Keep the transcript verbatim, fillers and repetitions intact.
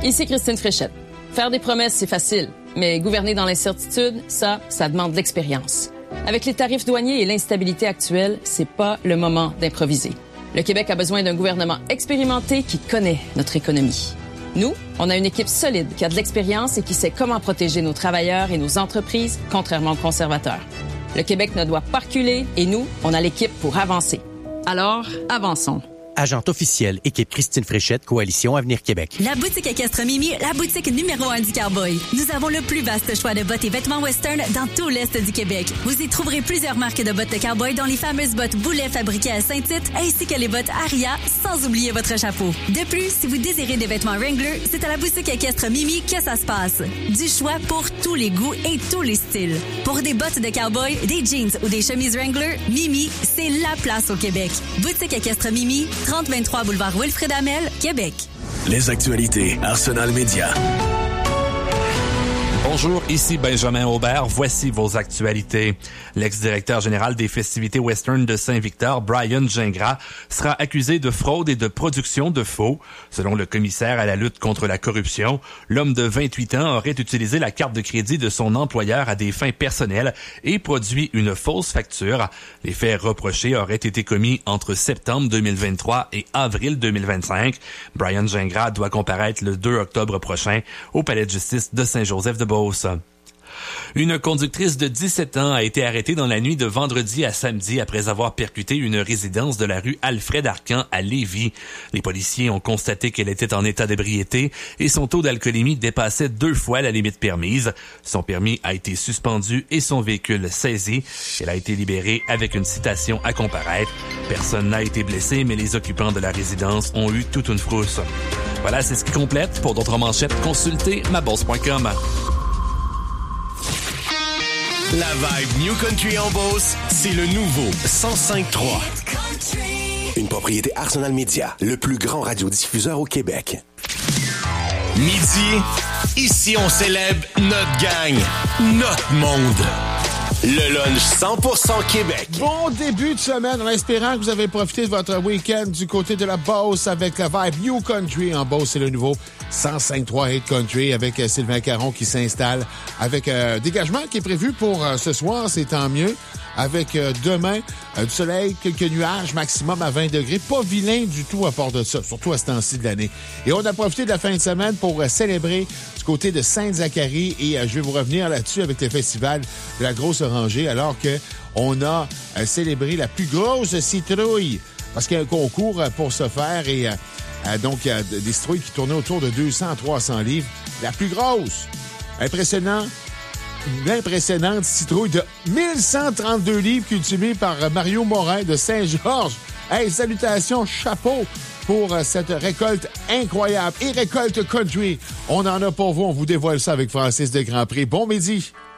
Ici Christine Fréchette. Faire des promesses, c'est facile, mais gouverner dans l'incertitude, ça, ça demande de l'expérience. Avec les tarifs douaniers et l'instabilité actuelle, c'est pas le moment d'improviser. Le Québec a besoin d'un gouvernement expérimenté qui connaît notre économie. Nous, on a une équipe solide qui a de l'expérience et qui sait comment protéger nos travailleurs et nos entreprises, contrairement aux conservateurs. Le Québec ne doit pas reculer et nous, on a l'équipe pour avancer. Alors, avançons. Agente officielle, équipe Christine Fréchette, Coalition Avenir Québec. La boutique équestre Mimi, la boutique numéro un du cowboy. Nous avons le plus vaste choix de bottes et vêtements western dans tout l'Est du Québec. Vous y trouverez plusieurs marques de bottes de cowboy, dont les fameuses bottes Boulet fabriquées à Saint-Tite, ainsi que les bottes Aria, sans oublier votre chapeau. De plus, si vous désirez des vêtements Wrangler, c'est à la boutique équestre Mimi que ça se passe. Du choix pour tous les goûts et tous les styles. Pour des bottes de cowboy, des jeans ou des chemises Wrangler, Mimi, c'est la place au Québec. Boutique équestre Mimi, trente vingt-trois boulevard Wilfrid Hamel, Québec. Les actualités Arsenal Média. Bonjour, ici Benjamin Aubert. Voici vos actualités. L'ex-directeur général des festivités western de Saint-Victor, Brian Gingras, sera accusé de fraude et de production de faux. Selon le commissaire à la lutte contre la corruption, l'homme de vingt-huit ans aurait utilisé la carte de crédit de son employeur à des fins personnelles et produit une fausse facture. Les faits reprochés auraient été commis entre septembre deux mille vingt-trois et avril deux mille vingt-cinq. Brian Gingras doit comparaître le deux octobre prochain au palais de justice de Saint-Joseph-de-Beauce. Une conductrice de dix-sept ans a été arrêtée dans la nuit de vendredi à samedi après avoir percuté une résidence de la rue Alfred-Arcan à Lévis. Les policiers ont constaté qu'elle était en état d'ébriété et son taux d'alcoolémie dépassait deux fois la limite permise. Son permis a été suspendu et son véhicule saisi. Elle a été libérée avec une citation à comparaître. Personne n'a été blessé, mais les occupants de la résidence ont eu toute une frousse. Voilà, c'est ce qui complète. Pour d'autres manchettes, consultez ma bourse point com. La vibe New Country en Beauce, c'est le nouveau cent cinq trois. Une propriété Arsenal Média, le plus grand radiodiffuseur au Québec. Midi, ici on célèbre notre gang, notre monde. Le lunch cent pour cent Québec. Bon début de semaine en espérant que vous avez profité de votre week-end du côté de la Beauce avec la vibe New Country en Beauce. C'est le nouveau cent cinq trois Hit Country avec euh, Sylvain Caron qui s'installe avec euh, dégagement qui est prévu pour euh, ce soir, c'est tant mieux. Avec euh, demain, euh, du soleil, quelques nuages, maximum à vingt degrés. Pas vilain du tout à part de ça, surtout à ce temps-ci de l'année. Et on a profité de la fin de semaine pour euh, célébrer du côté de Sainte-Zacharie. Et euh, je vais vous revenir là-dessus avec le festival de la Grosse Orangée, alors que on a euh, célébré la plus grosse citrouille. Parce qu'il y a un concours euh, pour ce faire. Et euh, euh, donc, il y a des citrouilles qui tournaient autour de deux cents à trois cents livres. La plus grosse! Impressionnant! Une impressionnante citrouille de mille cent trente-deux livres cultivée par Mario Morin de Saint-Georges. Hey, salutations, chapeau pour cette récolte incroyable. Et récolte country, on en a pour vous. On vous dévoile ça avec Francis de Grandpré. Bon midi!